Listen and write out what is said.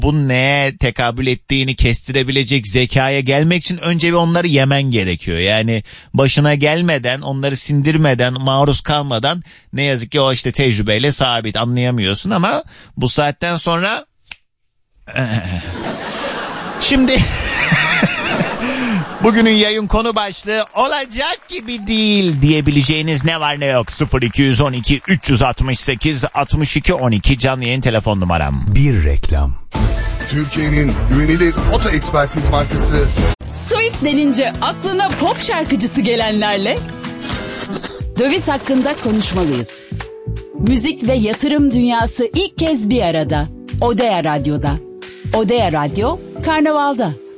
bu neye tekabül ettiğini kestirebilecek zekaya gelmek için önce bir onları yemen gerekiyor. Yani başına gelmeden, onları sindirmeden, maruz kalmadan ne yazık ki o işte tecrübeyle sabit, anlayamıyorsun ama bu saatten sonra şimdi bugünün yayın konu başlığı olacak gibi değil diyebileceğiniz ne var ne yok. 0212 368 62 12 canlı yayın telefon numaram. Bir reklam. Türkiye'nin güvenilir oto ekspertiz markası Swift denince aklına pop şarkıcısı gelenlerle döviz hakkında konuşmalıyız. Müzik ve yatırım dünyası ilk kez bir arada. Odea Radyo'da. Odea Radyo, Karnaval'da.